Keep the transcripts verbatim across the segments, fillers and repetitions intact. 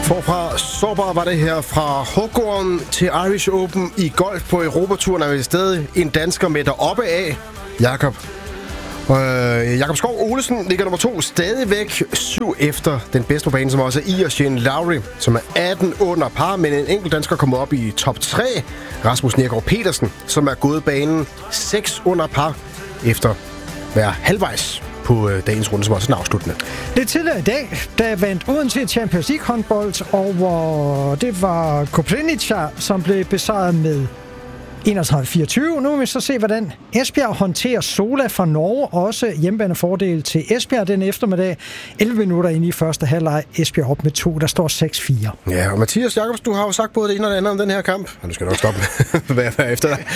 Forfra sårbar var det her fra Huggorm til Irish Open i golf på Europaturen, er vi stadig en dansker med deroppe af, Jakob. Øh, Jakob Skov Olesen ligger nummer to stadigvæk syv efter den bedste på banen, som også er Ian Shane Lowry, som er atten under par, men en enkelt dansker kommer op i top tre. Rasmus Nergård Petersen, som er gået banen seks under par efter at være halvvejs på dagens runde, som også er den afsluttende. Lidt tidligere i dag, der vandt Odense Champions League håndbold, og hvor det var Koprivnica, som blev besejret med enogtredive fireogtyve. Nu vil vi så se, hvordan Esbjerg håndterer Sola fra Norge. Også hjemmebanefordel til Esbjerg den eftermiddag. elleve minutter inde i første halvleg. Esbjerg op med to. Der står seks fire. Ja, og Mathias Jacobs, du har jo sagt både det ene og det andet om den her kamp. Og nu skal du nok stoppe hvad jeg efter dig.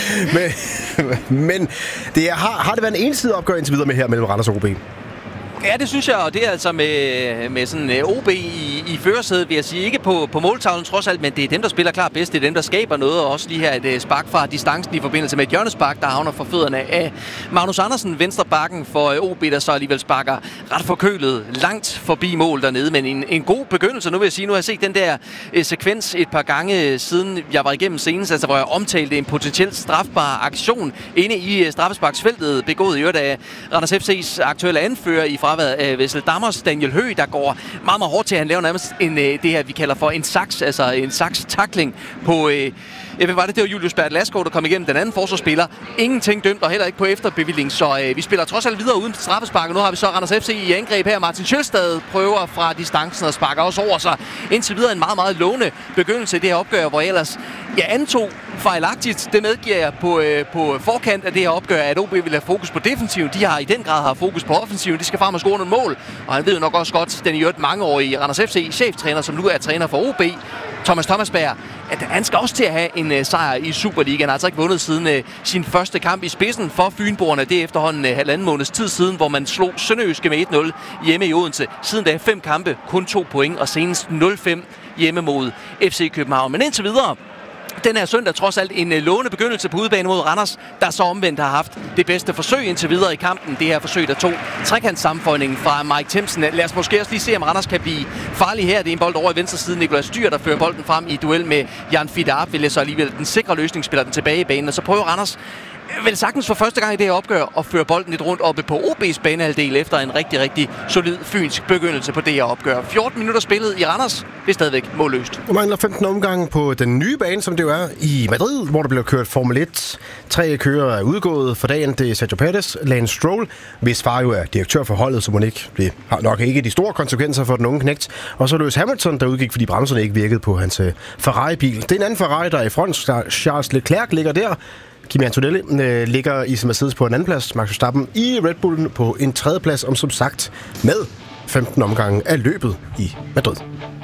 Men, men det er, har, har det været en ensidig opgør indtil videre med her mellem Randers og O B? Ja, det synes jeg, og det er altså med, med sådan O B i, i førersædet, vil jeg sige. Ikke på, på måltavlen trods alt, men det er dem, der spiller klart bedst. Det er dem, der skaber noget, og også lige her et spark fra distancen i forbindelse med et hjørnespark, der havner for fødderne af Magnus Andersen, venstre bakken for O B, der så alligevel sparker ret forkølet langt forbi mål dernede. Men en, en god begyndelse, nu vil jeg sige. Nu har jeg set den der eh, sekvens et par gange siden jeg var igennem senest, altså hvor jeg omtalte en potentielt strafbar aktion inde i eh, straffesparksfeltet, begået i øvrigt af Randers F C's aktuelle anfører i fraværet af Vessel Dammers, Daniel Høgh, der går meget, meget hårdt til. Han laver nærmest en, det her, vi kalder for en saks, altså en saks-tackling på... Øh, Hvad var det? Det var Julius Bert Laskov, der kom igennem den anden forsvarsspiller. Ingenting dømt, og heller ikke på efterbevilling, så øh, vi spiller trods alt videre uden straffespark. Nu har vi så Randers F C i angreb her. Martin Sjølstad prøver fra distancen og sparker også over sig. Indtil videre en meget, meget lovende begyndelse i det her opgør, hvor jeg ellers jeg antog fejlagtigt. Det medgiver jeg på, øh, på forkant af det her opgør, at O B vil have fokus på defensiven. De har i den grad har fokus på offensiven. De skal frem og score nogle mål, og han ved jo nok også godt, den i øvrigt mangeårige Randers F C cheftræner, som nu er træner for O B, Thomas Thomasberg, at han skal også til at have en uh, sejr i Superligaen. Han har altså ikke vundet siden uh, sin første kamp i spidsen for Fynboerne. Det er efterhånden uh, halvanden måneds tid siden, hvor man slog Sønderjyske med et nul hjemme i Odense. Siden da fem kampe, kun to point, og senest nul fem hjemme mod F C København. Men indtil videre, den her søndag trods alt en lovende begyndelse på udebane mod Randers, der så omvendt har haft det bedste forsøg indtil videre i kampen. Det her forsøg, der tog trekantssammenføjningen fra Mike Themsen. Lad os måske også lige se, om Randers kan blive farlig her. Det er en bold over i venstre side. Nikolaj Styr, der fører bolden frem i duel med Jan Fidarp, vil så alligevel den sikre løsning, spiller den tilbage i banen. Og så prøver Randers vel sagtens for første gang i det her opgør at føre bolden lidt rundt oppe på O B's banehalvdel efter en rigtig, rigtig solid fynsk begyndelse på det her opgør. fjorten minutter spillet i Randers. Det er stadigvæk målløst. Der mangler femten omgange på den nye bane, som det jo er i Madrid, hvor der bliver kørt Formel et. Tre kører er udgået for dagen. Det er Sergio Perez, Lance Stroll, hvis far jo er direktør for holdet, så må ikke. Det har nok ikke de store konsekvenser for den unge knægt. Og så Lewis Hamilton, der udgik, fordi bremserne ikke virkede på hans Ferrari-bil. Det er en anden Ferrari, der er i front. Charles Leclerc ligger der. Kimi Antonelli øh, ligger i Mercedes på en anden plads. Max Verstappen i Red Bullen på en tredje plads, om som sagt med femten omgange af løbet i Madrid.